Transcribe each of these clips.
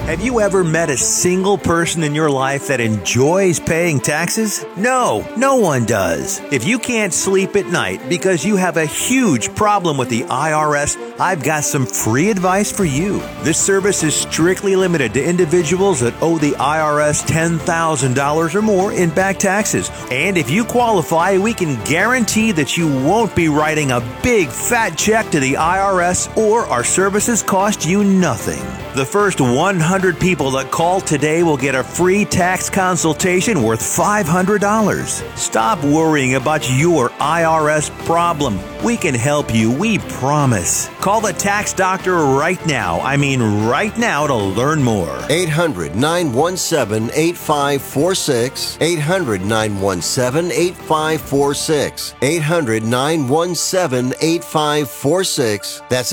Have you ever met a single person in your life that enjoys paying taxes? No, no one does. If you can't sleep at night because you have a huge problem with the IRS, I've got some free advice for you. This service is strictly limited to individuals that owe the IRS $10,000 or more in back taxes. And if you qualify, we can guarantee that you won't be writing a big fat check to the IRS, or our services cost you nothing. The first 100 people that call today will get a free tax consultation worth $500. Stop worrying about your IRS problem. We can help you, we promise. Call the tax doctor right now. I mean right now to learn more. 800-917-8546. 800-917-8546. 800-917-8546. That's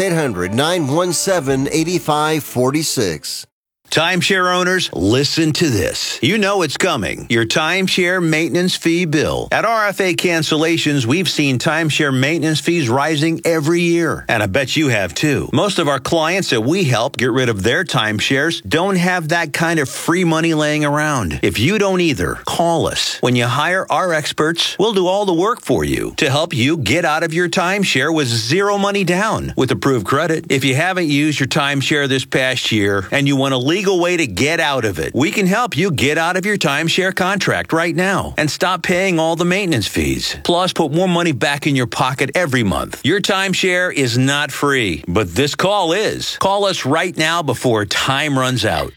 800-917-8546. Timeshare owners, listen to this. You know it's coming. Your timeshare maintenance fee bill. At RFA Cancellations, we've seen timeshare maintenance fees rising every year. And I bet you have too. Most of our clients that we help get rid of their timeshares don't have that kind of free money laying around. If you don't either, call us. When you hire our experts, we'll do all the work for you to help you get out of your timeshare with zero money down with approved credit. If you haven't used your timeshare this past year and you want a legal way to get out of it, we can help you get out of your timeshare contract right now and stop paying all the maintenance fees. Plus, put more money back in your pocket every month. Your timeshare is not free, but this call is. Call us right now before time runs out.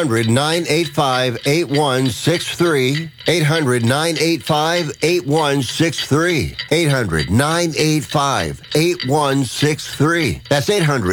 800-985-8163. 800-985-8163. 800-985-8163. That's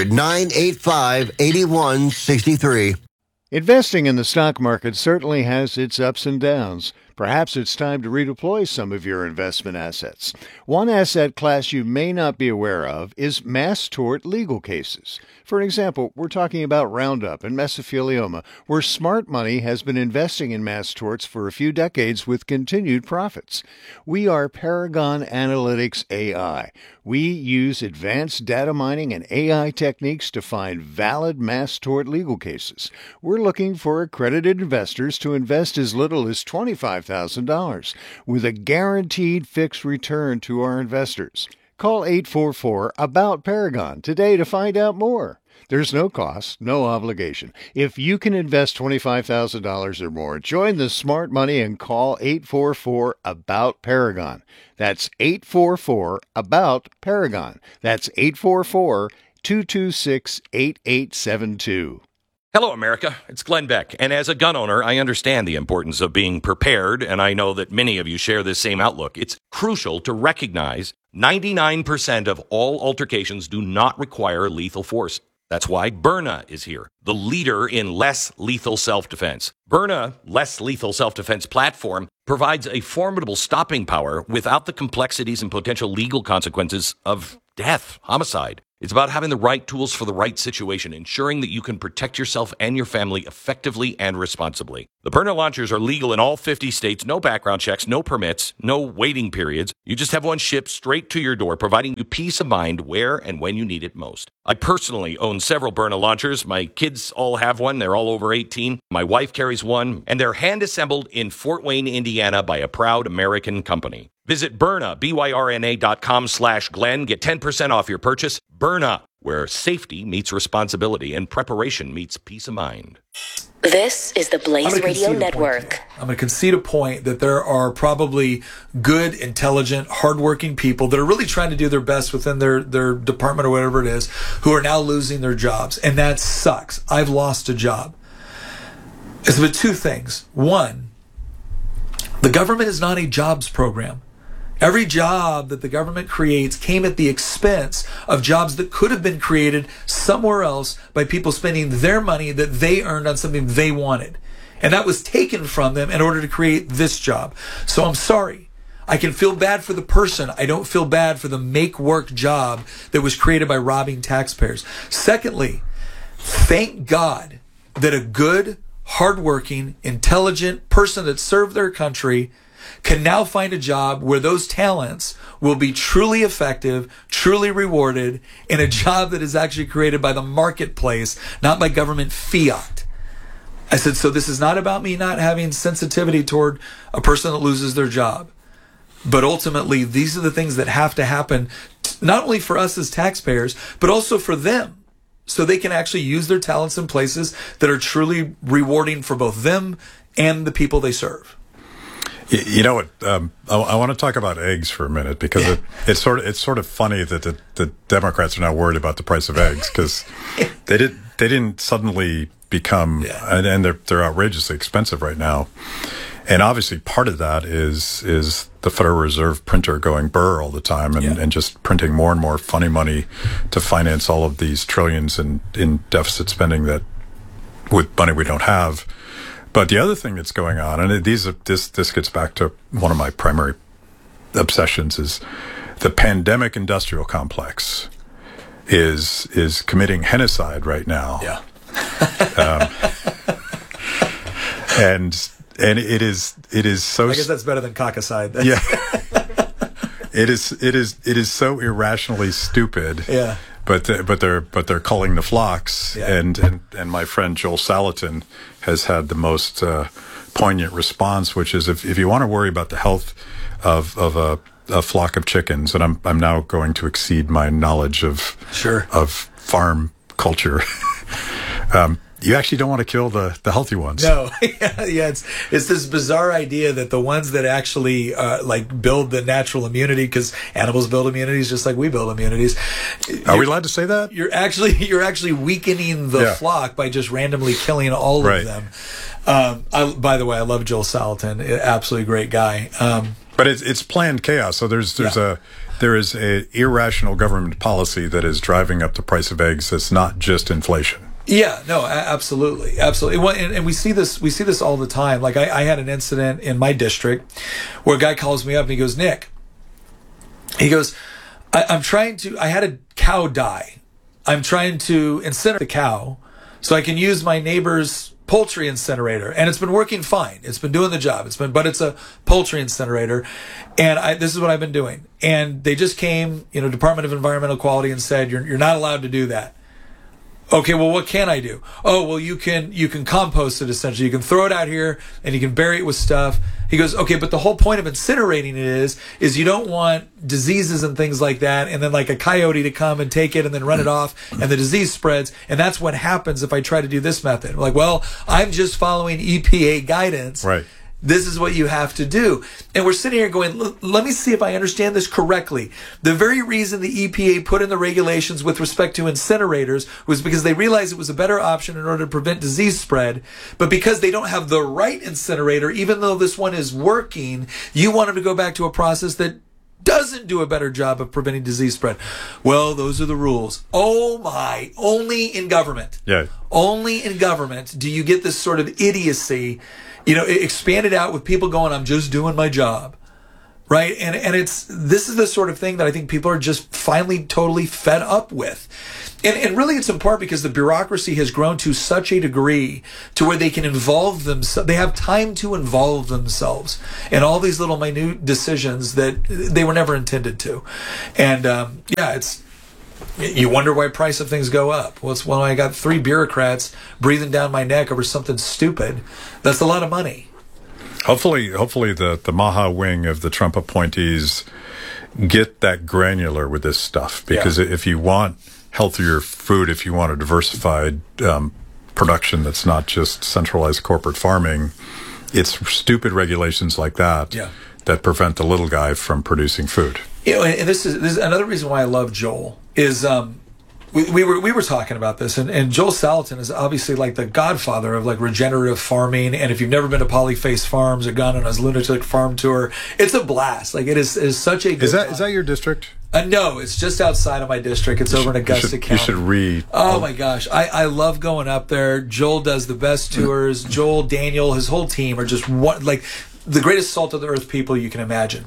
800-985-8163. Investing in the stock market certainly has its ups and downs. Perhaps it's time to redeploy some of your investment assets. One asset class you may not be aware of is mass tort legal cases. For example, we're talking about Roundup and mesothelioma, where smart money has been investing in mass torts for a few decades with continued profits. We are Paragon Analytics AI. We use advanced data mining and AI techniques to find valid mass tort legal cases. We're looking for accredited investors to invest as little as $25,000 with a guaranteed fixed return to our investors. Call 844-ABOUT-PARAGON today to find out more. There's no cost, no obligation. If you can invest $25,000 or more, join the smart money and call 844-ABOUT-PARAGON. That's 844-ABOUT-PARAGON. That's 844-226-8872. Hello, America. It's Glenn Beck. And as a gun owner, I understand the importance of being prepared, and I know that many of you share this same outlook. It's crucial to recognize 99% of all altercations do not require lethal force. That's why Byrna is here, the leader in less lethal self-defense. Byrna, less lethal self-defense platform, provides a formidable stopping power without the complexities and potential legal consequences of death, homicide. It's about having the right tools for the right situation, ensuring that you can protect yourself and your family effectively and responsibly. The Byrna launchers are legal in all 50 states, no background checks, no permits, no waiting periods. You just have one shipped straight to your door, providing you peace of mind where and when you need it most. I personally own several Byrna launchers. My kids all have one. They're all over 18. My wife carries one, and they're hand-assembled in Fort Wayne, Indiana by a proud American company. Visit Byrna, BYRNA.com/Glenn. Get 10% off your purchase. Byrna, where safety meets responsibility and preparation meets peace of mind. This is the Blaze Radio Network. I'm going to concede a point that there are probably good, intelligent, hardworking people that are really trying to do their best within their department or whatever it is, who are now losing their jobs. And that sucks. I've lost a job. It's about two things. One, the government is not a jobs program. Every job that the government creates came at the expense of jobs that could have been created somewhere else by people spending their money that they earned on something they wanted. And that was taken from them in order to create this job. So I'm sorry. I can feel bad for the person. I don't feel bad for the make-work job that was created by robbing taxpayers. Secondly, thank God that a good, hardworking, intelligent person that served their country can now find a job where those talents will be truly effective, truly rewarded, in a job that is actually created by the marketplace, not by government fiat. I said, so this is not about me not having sensitivity toward a person that loses their job. But ultimately, these are the things that have to happen, not only for us as taxpayers, but also for them, so they can actually use their talents in places that are truly rewarding for both them and the people they serve. You know what? I want to talk about eggs for a minute, because it's sort of funny that the Democrats are now worried about the price of eggs, because they didn't suddenly become, and they're outrageously expensive right now. And obviously part of that is the Federal Reserve printer going burr all the time and just printing more and more funny money to finance all of these trillions in deficit spending that with money we don't have. But the other thing that's going on, and this gets back to one of my primary obsessions, is the pandemic industrial complex is committing genocide right now. Yeah. And it is so. I guess that's better than cockicide. Yeah. It is so irrationally stupid. Yeah. But they're culling the flocks. Yeah. And my friend Joel Salatin has had the most poignant response, which is if you want to worry about the health of a flock of chickens, and I'm now going to exceed my knowledge of farm culture. You actually don't want to kill the healthy ones. No, it's this bizarre idea that the ones that actually build the natural immunity, because animals build immunities just like we build immunities. Are we allowed to say that? You're actually weakening the flock by just randomly killing all of them. By the way, I love Joel Salatin, absolutely great guy. But it's planned chaos. So there is a irrational government policy that is driving up the price of eggs. That's not just inflation. Yeah, no, absolutely. And we see this all the time. Like I had an incident in my district where a guy calls me up and he goes, Nick, he goes, I had a cow die. I'm trying to incinerate the cow so I can use my neighbor's poultry incinerator, and it's been working fine. It's been doing the job. But it's a poultry incinerator, and this is what I've been doing. And they just came, Department of Environmental Quality, and said you're not allowed to do that. Okay, well, what can I do? Oh, well, you can compost it, essentially. You can throw it out here and you can bury it with stuff. He goes, okay, but the whole point of incinerating it is you don't want diseases and things like that, and then like a coyote to come and take it and then run it off, and the disease spreads. And that's what happens if I try to do this method. I'm like, well, I'm just following EPA guidance. Right. This is what you have to do. And we're sitting here going, let me see if I understand this correctly. The very reason the EPA put in the regulations with respect to incinerators was because they realized it was a better option in order to prevent disease spread. But because they don't have the right incinerator, even though this one is working, you want them to go back to a process that doesn't do a better job of preventing disease spread. Well, those are the rules. Oh my, only in government. Yeah. Only in government do you get this sort of idiocy, expanded out with people going, I'm just doing my job. Right? And this is the sort of thing that I think people are just finally totally fed up with. And really it's in part because the bureaucracy has grown to such a degree to where they can involve themselves. They have time to involve themselves in all these little minute decisions that they were never intended to. And you wonder why price of things go up. Well, it's when I got 3 bureaucrats breathing down my neck over something stupid. That's a lot of money. Hopefully the Maha wing of the Trump appointees get that granular with this stuff, because if you want healthier food, if you want a diversified production that's not just centralized corporate farming, it's stupid regulations like that that prevent the little guy from producing food. And this is another reason why I love Joel is we were talking about this, and Joel Salatin is obviously like the godfather of like regenerative farming. And if you've never been to Polyface Farms or gone on his lunatic farm tour, it's a blast. Like it is such a good Is that your district? No, it's just outside of my district. It's over in Augusta County. You should read. Oh my gosh, I love going up there. Joel does the best tours. Joel, Daniel, his whole team are just like the greatest salt of the earth people you can imagine.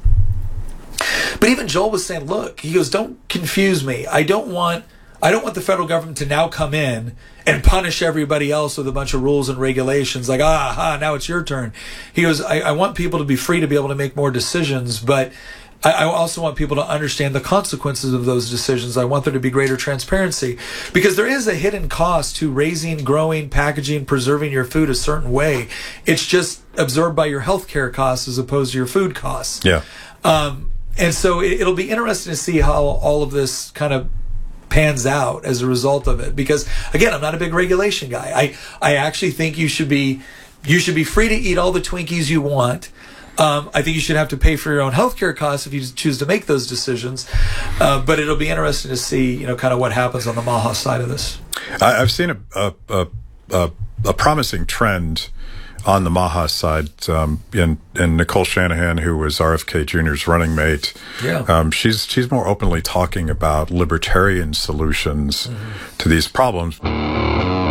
But even Joel was saying, look, he goes, don't confuse me. I don't want the federal government to now come in and punish everybody else with a bunch of rules and regulations like, now it's your turn. He goes, I want people to be free to be able to make more decisions, but I also want people to understand the consequences of those decisions. I want there to be greater transparency, because there is a hidden cost to raising, growing, packaging, preserving your food a certain way. It's just absorbed by your healthcare costs as opposed to your food costs. Yeah. And so it'll be interesting to see how all of this kind of pans out as a result of it. Because again, I'm not a big regulation guy. I actually think you should be free to eat all the Twinkies you want. I think you should have to pay for your own healthcare costs if you choose to make those decisions. But it'll be interesting to see, kind of what happens on the MAHA side of this. I've seen a promising trend on the MAHA side in Nicole Shanahan, who was RFK Jr.'s running mate. Yeah. She's more openly talking about libertarian solutions to these problems.